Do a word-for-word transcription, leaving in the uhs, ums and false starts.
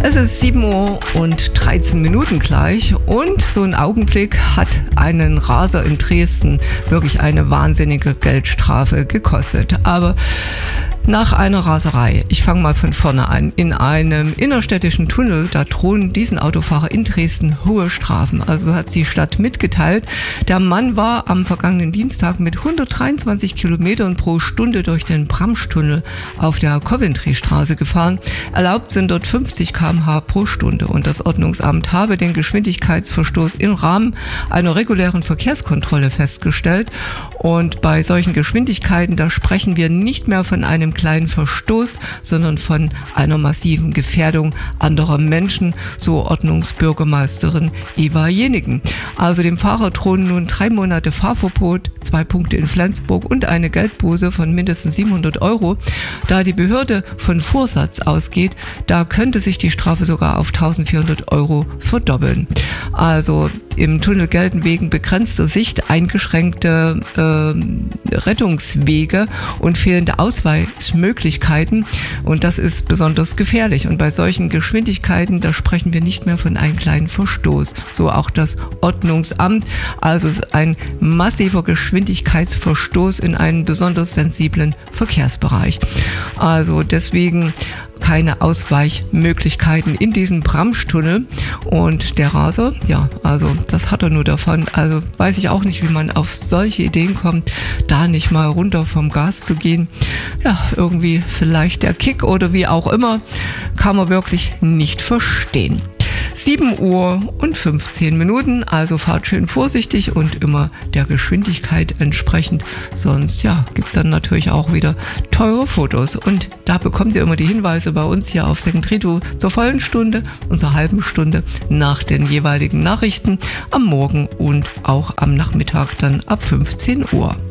Es ist sieben Uhr und dreizehn Minuten gleich und so ein Augenblick hat einen Raser in Dresden wirklich eine wahnsinnige Geldstrafe gekostet. Aber nach einer Raserei, ich fange mal von vorne an, in einem innerstädtischen Tunnel, da drohen diesen Autofahrer in Dresden hohe Strafen. Also hat die Stadt mitgeteilt, der Mann war am vergangenen Dienstag mit hundertdreiundzwanzig Kilometern pro Stunde durch den Bramstunnel auf der Coventry-Straße gefahren. Erlaubt sind dort fünfzig Kilometer pro Stunde pro Stunde und das Ordnungsamt habe den Geschwindigkeitsverstoß im Rahmen einer regulären Verkehrskontrolle festgestellt. Und bei solchen Geschwindigkeiten, da sprechen wir nicht mehr von einem kleinen Verstoß, sondern von einer massiven Gefährdung anderer Menschen, so Ordnungsbürgermeisterin Eva Jenigen. Also dem Fahrer drohen nun drei Monate Fahrverbot, zwei Punkte in Flensburg und eine Geldbuße von mindestens siebenhundert Euro. Da die Behörde von Vorsatz ausgeht, da könnte sich die Strafe sogar auf eintausendvierhundert Euro verdoppeln. Also im Tunnel gelten wegen begrenzter Sicht eingeschränkte äh, Rettungswege und fehlende Ausweichmöglichkeiten und das ist besonders gefährlich. Und bei solchen Geschwindigkeiten, da sprechen wir nicht mehr von einem kleinen Verstoß. So auch das Ordnungsamt. Also es ist ein massiver Geschwindigkeitsverstoß in einen besonders sensiblen Verkehrsbereich. Also deswegen keine Ausweichmöglichkeiten in diesem Bramstunnel und der Raser, ja, also das hat er nur davon. Also weiß ich auch nicht, wie man auf solche Ideen kommt, da nicht mal runter vom Gas zu gehen. Ja, irgendwie vielleicht der Kick oder wie auch immer, kann man wirklich nicht verstehen. sieben Uhr und fünfzehn Minuten, also fahrt schön vorsichtig und immer der Geschwindigkeit entsprechend, sonst ja, gibt's dann natürlich auch wieder teure Fotos und da bekommt ihr immer die Hinweise bei uns hier auf Second Trito zur vollen Stunde und zur halben Stunde nach den jeweiligen Nachrichten am Morgen und auch am Nachmittag dann ab fünfzehn Uhr.